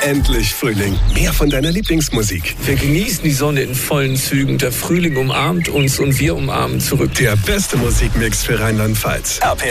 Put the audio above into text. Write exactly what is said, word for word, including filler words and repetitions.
Endlich Frühling. Mehr von deiner Lieblingsmusik. Wir genießen die Sonne in vollen Zügen. Der Frühling umarmt uns und wir umarmen zurück. Der beste Musikmix für Rheinland-Pfalz. R P